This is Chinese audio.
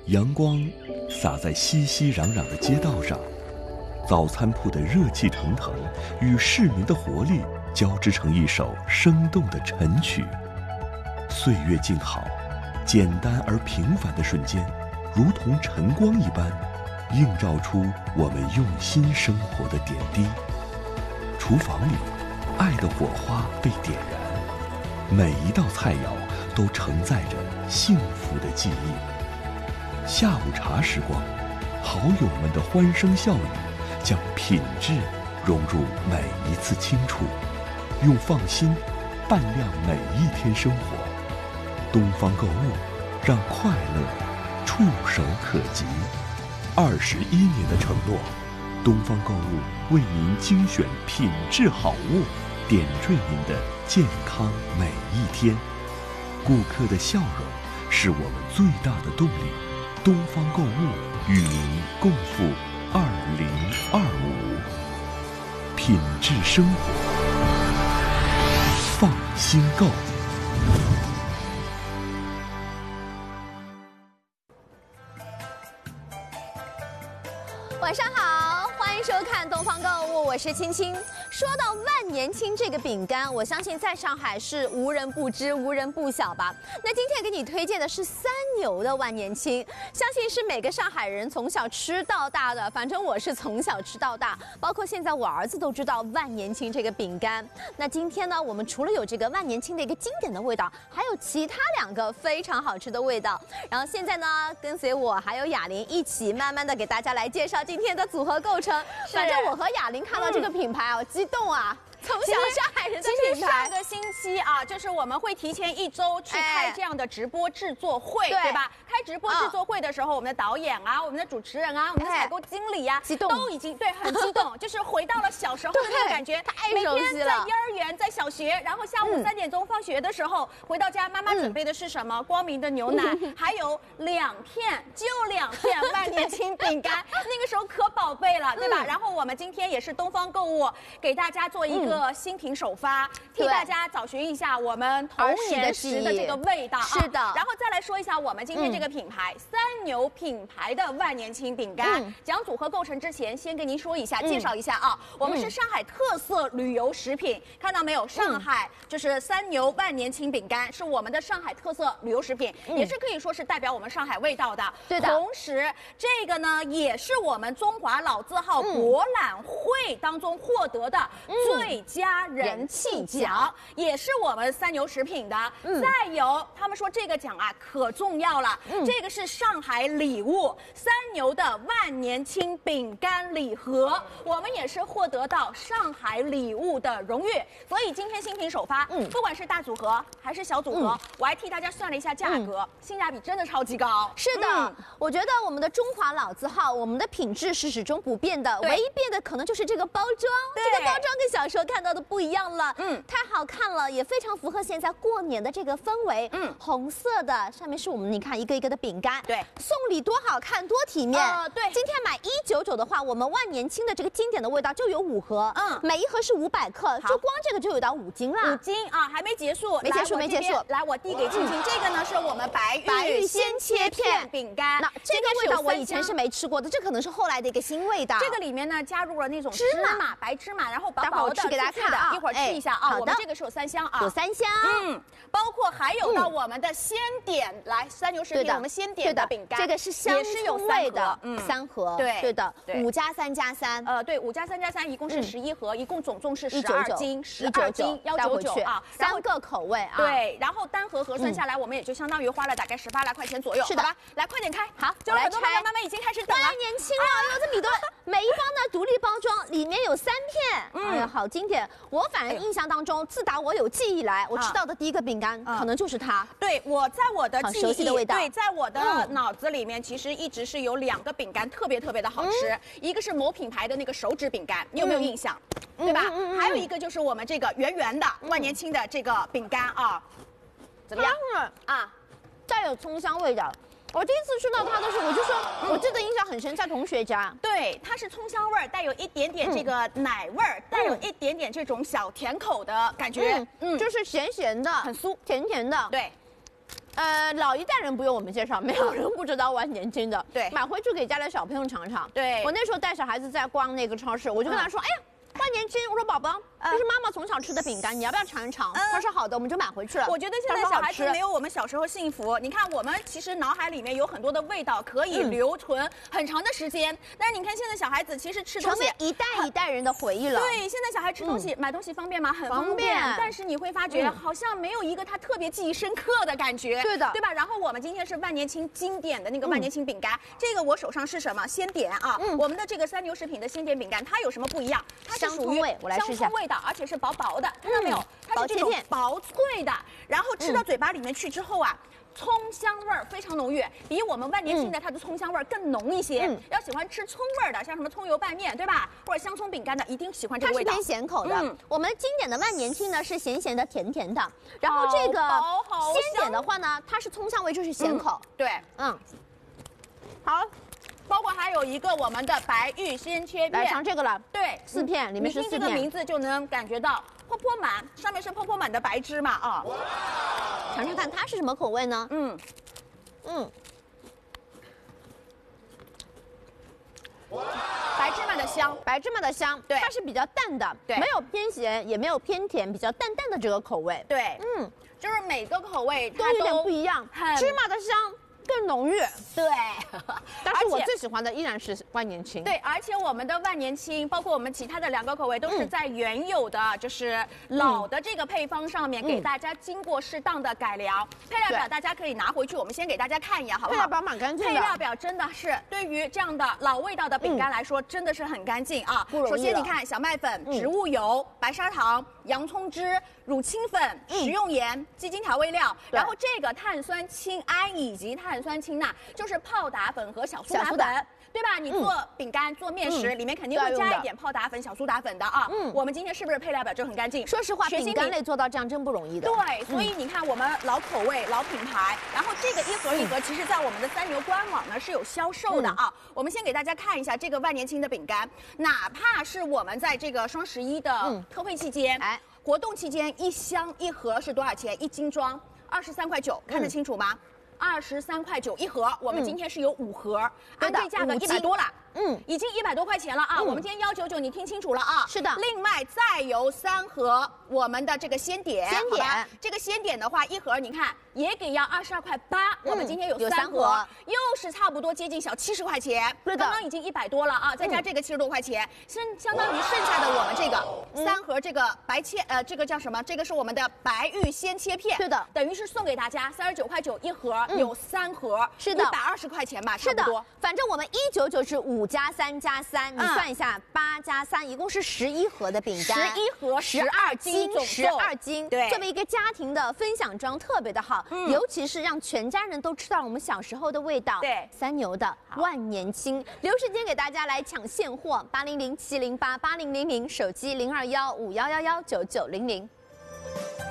阳光洒在熙熙攘攘的街道上，早餐铺的热气腾腾与市民的活力交织成一首生动的晨曲。岁月静好，简单而平凡的瞬间，如同晨光一般，映照出我们用心生活的点滴。厨房里，爱的火花被点燃，每一道菜肴都承载着幸福的记忆。下午茶时光，好友们的欢声笑语，将品质融入每一次清楚，用放心伴亮每一天生活。东方购物，让快乐触手可及。21年的承诺，东方购物为您精选品质好物，点缀您的健康每一天。顾客的笑容是我们最大的动力。东方购物与您共赴2025，品质生活，放心购。 晚上好，欢迎收看东方购物，我是青青。说到万年青这个饼干，我相信在上海是无人不知、无人不晓吧？那今天给你推荐的是三牛的万年青，相信是每个上海人从小吃到大的。反正我是从小吃到大，包括现在我儿子都知道万年青这个饼干。那今天呢，我们除了有这个万年青的一个经典的味道，还有其他2个非常好吃的味道。然后现在呢，跟随我还有雅玲一起慢慢的给大家来介绍今天的组合构成。反正我和雅玲看到这个品牌啊，激动啊！从小上海人的品牌。 上个星期啊，就是我们会提前1周去开这样的直播制作会，对吧？开直播制作会的时候，我们的导演啊，我们的主持人啊，我们的采购经理啊， 激动， 都已经对很激动，就是回到了小时候的那个感觉。每天在幼儿园、在小学，然后下午3点钟放学的时候回到家，妈妈准备的是什么？光明的牛奶，还有2片，就2片万年青饼干，那个时候可宝贝了，对吧？然后我们今天也是东方购物给大家做一个新品首发，替大家找寻一下我们童年时的这个味道。 是的， 然后再来说一下我们今天这个品牌三牛品牌的万年青饼干。讲组合构成之前，先跟您说一下，介绍一下啊，我们是上海特色旅游食品，看到没有？上海就是三牛万年青饼干，是我们的上海特色旅游食品，也是可以说是代表我们上海味道的。 对的。 同时，这个呢也是我们中华老字号博览会当中获得的最佳人气奖，也是我们三牛食品的。再有，他们说这个奖啊可重要了，这个是上海礼物三牛的万年青饼干礼盒，我们也是获得到上海礼物的荣誉。所以今天新品首发，不管是大组合还是小组合，我还替大家算了一下价格，性价比真的超级高。 是的，我觉得我们的中华老字号，我们的品质是始终不变的，唯一变的可能就是这个包装，这个包装跟小时候看到的不一样了，太好看了，也非常符合现在过年的这个氛围。红色的，上面是我们你看一个一个的饼干， 对， 送礼多好看，多体面。 对， 今天买199的话，我们万年青的这个经典的味道就有5盒，每一盒是500克，就光这个就有到5斤啦。 5斤啊，还没结束， 没结束。 来，我递给青青，这个呢是我们白玉鲜切片饼干， 那这个味道我以前是没吃过的，这可能是后来的一个新味道。 这个里面呢加入了那种白芝麻，然后薄薄的， 吃给大家看， 一会儿吃一下啊。我们这个是有3香啊， 有3香， 包括还有到我们的鲜点，来三牛食品我们鲜点的饼干， 这个是香葱味的3盒，对的，5+3+3， 对，5+3+3一共是11盒，一共总重是12斤，199啊 ，3个口味啊， 对，然后单盒核算下来，我们也就相当于花了大概18来块钱左右， 是的， 好吧，来快点开， 好， 就很多妈妈已经开始等了， 万年青啊，柚子米多，每一包呢独立包装，里面有3片，哎呀，好经典，我反正印象当中，自打我有记忆来，我吃到的第一个饼干可能就是它， 对，我在我的记忆， 熟悉的味道， 对，在我的脑子里面，其实一直是有2个饼干特别的好吃，一个是某品牌的那个手指饼干，你有没有印象？对吧？还有一个就是我们这个圆圆的万年青的这个饼干啊，怎么样啊？ 带有葱香味的。我第一次吃到它的时候，我就说，我记得印象很深，在同学家。 对，它是葱香味儿，带有一点点这个奶味儿，带有一点点这种小甜口的感觉， 就是咸咸的， 很酥， 甜甜的。 对。 老一代人不用我们介绍，没有人不知道万年青的。 对， 买回去给家里小朋友尝尝。 对， 我那时候带小孩子在逛那个超市，我就跟他说，哎呀。万年青，我说宝宝，这是妈妈从小吃的饼干，你要不要尝一尝？他说好的，我们就买回去了。 我觉得现在小孩子没有我们小时候幸福。你看，我们其实脑海里面有很多的味道可以留存很长的时间，但是你看现在小孩子其实吃东西成为一代一代人的回忆了。 对，现在小孩吃东西买东西方便吗？很方便，但是你会发觉好像没有一个他特别记忆深刻的感觉。 对的， 对吧？然后我们今天是万年青经典的那个万年青饼干，这个我手上是什么？鲜点啊，我们的这个三牛食品的鲜点饼干，它有什么不一样？它是属于我来试一下。 香葱味道，而且是薄薄的，看到没有？它是这种薄脆的，然后吃到嘴巴里面去之后啊。葱香味儿非常浓郁，比我们万年青的它的葱香味儿更浓一些。要喜欢吃葱味儿的，像什么葱油拌面，对吧？或者香葱饼干的，一定喜欢这个味道。 它是偏咸口的。我们经典的万年青呢是咸咸的、甜甜的，然后这个鲜点的话呢，它是葱香味，就是咸口。 对， 好。 包括还有一个我们的白玉鲜切片， 来尝这个了。 对 ，4片，里面是4片。 你听这个名字就能感觉到泼泼满，上面是泼泼满的白芝麻啊。 尝尝看它是什么口味呢？ 白芝麻的香， 白芝麻的香， 对， 它是比较淡的，对，没有偏咸，也没有偏甜，比较淡淡的这个口味。 对，就是每个口味它都有点不一样，芝麻的香更浓郁。 对， 但是我最喜欢的依然是万年青。 对，而且我们的万年青，包括我们其他的2个口味，都是在原有的就是老的这个配方上面给大家经过适当的改良。配料表大家可以拿回去，我们先给大家看一眼，好不好？ 配料表蛮干净的。 配料表真的是对于这样的老味道的饼干来说，真的是很干净啊。 不容易。 首先你看，小麦粉、植物油、白砂糖、洋葱汁、乳清粉、食用盐、鸡精调味料，然后这个碳酸氢铵以及碳酸氢钠。就是泡打粉和小苏打粉，对吧？你做饼干、做面食，里面肯定会加一点泡打粉、小苏打粉的啊。我们今天是不是配料表就很干净？ 说实话，饼干类做到这样真不容易的。 对，所以你看我们老口味、老品牌，然后这个一盒一盒，其实在我们的三牛官网呢是有销售的啊。我们先给大家看一下这个万年青的饼干，哪怕是我们在这个双11的特惠期间，活动期间1箱1盒是多少钱？1斤装23.9块，看得清楚吗？23.9块一盒，我们今天是有5盒，按这价格100多了。已经100多块钱了啊！我们今天199，你听清楚了啊！ 是的。 另外再有3盒我们的这个鲜点，这个鲜点的话，一盒你看也给要22.8块，我们今天有3盒，又是差不多接近小70块钱。对的。刚刚已经100多了啊，再加这个70多块钱，相当于剩下的我们这个3盒这个这个叫什么？这个是我们的白玉鲜切片。 对的。 等于是送给大家39.9块一盒，有3盒， 是的 ，120块钱吧，差不多。 反正我们199是5+3+3，你算一下8+3，一共是11盒的饼干 ，11盒12斤 ，12斤。 对， 作为一个家庭的分享装特别的好，尤其是让全家人都吃到我们小时候的味道。 对， 三牛的万年青，留时间给大家来抢现货，800-708-8000，手机021511199900。